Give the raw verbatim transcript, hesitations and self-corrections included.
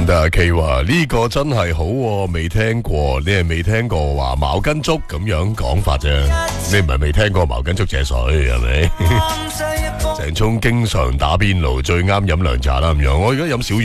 咁但係 K 話呢個真係好喎，未聽過，你係未聽過話茅根竹咁樣講法啫，你唔係未聽過茅根竹借水係咪？鄭聰經常打邊爐，最啱飲涼茶啦咁樣，我而家飲少